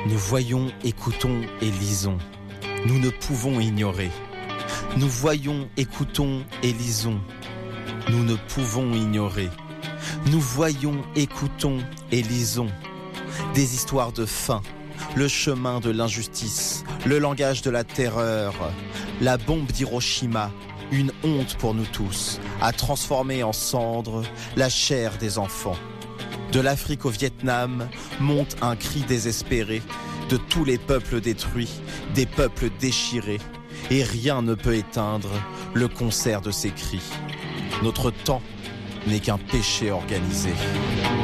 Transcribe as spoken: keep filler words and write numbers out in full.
Nous voyons, écoutons et lisons. Nous ne pouvons ignorer. Nous voyons, écoutons et lisons. Nous ne pouvons ignorer. Nous voyons, écoutons et lisons. Des histoires de faim, le chemin de l'injustice, le langage de la terreur, la bombe d'Hiroshima, une honte pour nous tous, a transformé en cendres la chair des enfants. De l'Afrique au Vietnam monte un cri désespéré de tous les peuples détruits, des peuples déchirés, et rien ne peut éteindre le concert de ces cris. Notre temps n'est qu'un péché organisé.